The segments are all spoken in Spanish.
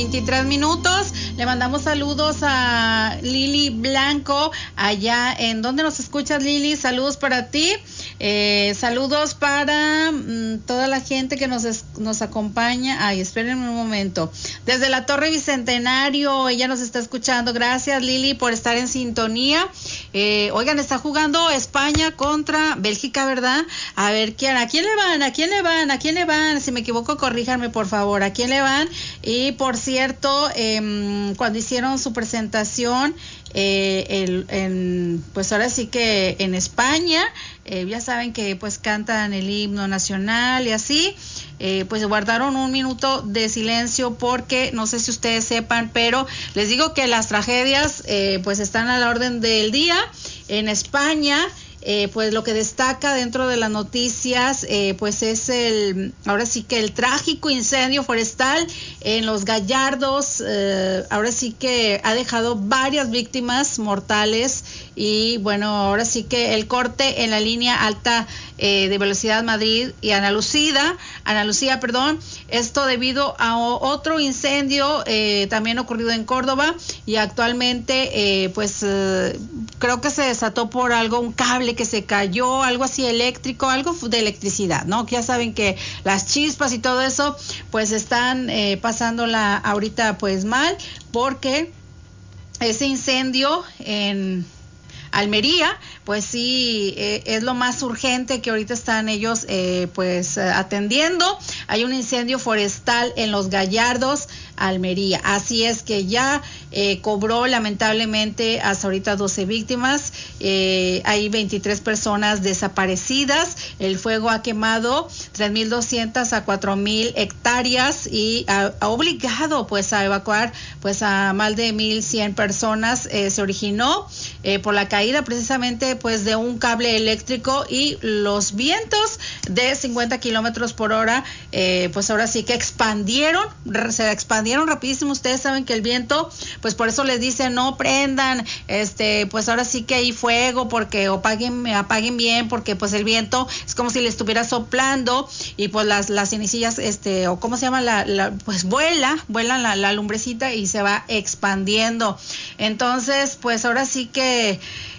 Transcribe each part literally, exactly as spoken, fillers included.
veintitrés minutos. Le mandamos saludos a Lili Blanco, allá en donde nos escuchas, Lili. Saludos para ti. Eh, saludos para mmm, toda la gente que nos es, nos acompaña. Ay, espérenme un momento. Desde la Torre Bicentenario, ella nos está escuchando. Gracias, Lili, por estar en sintonía. Eh, oigan, está jugando España contra Bélgica, ¿verdad? A ver, ¿quién, ¿a quién le van? ¿A quién le van? ¿A quién le van? Si me equivoco, corríjanme, por favor. ¿A quién le van? Y, por cierto, eh, cuando hicieron su presentación, eh, el, en, pues ahora sí que en España, eh, ya saben que pues cantan el himno nacional y así, eh, pues guardaron un minuto de silencio porque no sé si ustedes sepan, pero les digo que las tragedias eh, pues están a la orden del día en España. Eh, pues lo que destaca dentro de las noticias eh, pues es el, ahora sí que el trágico incendio forestal en Los Gallardos. Eh, ahora sí que ha dejado varias víctimas mortales y bueno, ahora sí que el corte en la línea alta eh, de velocidad Madrid y Ana Lucía, Ana Lucía, perdón, esto debido a otro incendio eh, también ocurrido en Córdoba y actualmente eh, pues eh, creo que se desató por algo, un cable que se cayó, algo así eléctrico, algo de electricidad, ¿no? Que ya saben que las chispas y todo eso pues están eh, pasándola ahorita pues mal porque ese incendio en Almería, pues sí, eh, es lo más urgente que ahorita están ellos eh, pues eh, atendiendo. Hay un incendio forestal en Los Gallardos, Almería. Así es que ya eh, cobró lamentablemente hasta ahorita doce víctimas, eh, hay veintitrés personas desaparecidas. El fuego ha quemado tres mil doscientas a cuatro mil hectáreas y ha, ha obligado pues a evacuar pues a más de mil cien personas. Eh, se originó eh, por la caída precisamente pues de un cable eléctrico y los vientos de cincuenta kilómetros por hora eh, pues ahora sí que expandieron, se expandieron rapidísimo. Ustedes saben que el viento, pues por eso les dicen no prendan, este, pues ahora sí que hay fuego porque o apaguen, apaguen bien, porque pues el viento es como si le estuviera soplando y pues las, las cenicillas, este, o cómo se llama, la, la pues vuela, vuela la, la lumbrecita y se va expandiendo. Entonces, pues ahora sí que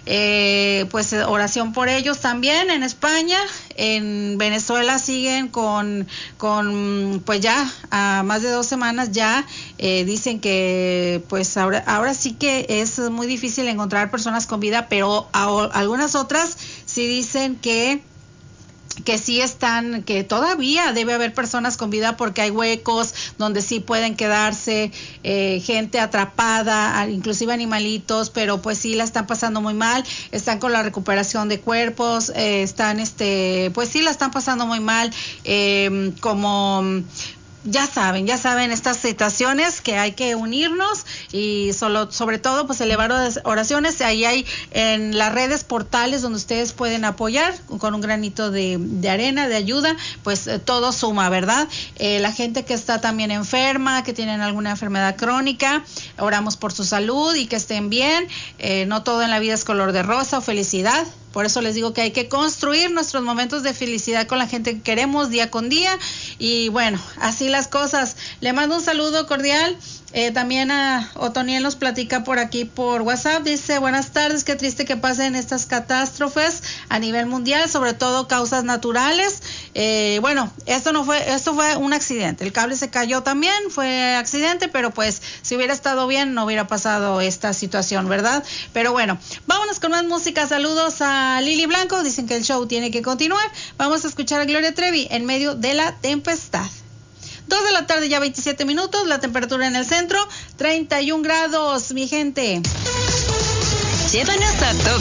Eh, pues oración por ellos también. En España, en Venezuela siguen con con pues ya a más de dos semanas ya eh, dicen que pues ahora ahora sí que es muy difícil encontrar personas con vida, pero a, algunas otras sí dicen que que sí están, que todavía debe haber personas con vida porque hay huecos donde sí pueden quedarse eh, gente atrapada, inclusive animalitos, pero pues sí la están pasando muy mal, están con la recuperación de cuerpos, eh, están este, pues sí la están pasando muy mal, eh, como ya saben, ya saben estas situaciones que hay que unirnos y solo, sobre todo pues elevar oraciones. Ahí hay en las redes portales donde ustedes pueden apoyar con un granito de, de arena, de ayuda, pues eh, todo suma, ¿verdad? Eh, la gente que está también enferma, que tienen alguna enfermedad crónica, oramos por su salud y que estén bien. Eh, no todo en la vida es color de rosa o felicidad. Por eso les digo que hay que construir nuestros momentos de felicidad con la gente que queremos día con día. Y bueno, así las cosas. Le mando un saludo cordial. Eh, también a Otoniel nos platica por aquí por WhatsApp, dice buenas tardes, qué triste que pasen estas catástrofes a nivel mundial, sobre todo causas naturales. Eh, bueno, esto no fue, esto fue un accidente, el cable se cayó también, fue accidente, pero pues si hubiera estado bien no hubiera pasado esta situación, ¿verdad? Pero bueno, vámonos con más música. Saludos a Lili Blanco, dicen que el show tiene que continuar. Vamos a escuchar a Gloria Trevi, En medio de la tempestad. Dos de la tarde, ya veintisiete minutos, la temperatura en el centro, treinta y un grados, mi gente. Llévanos a todo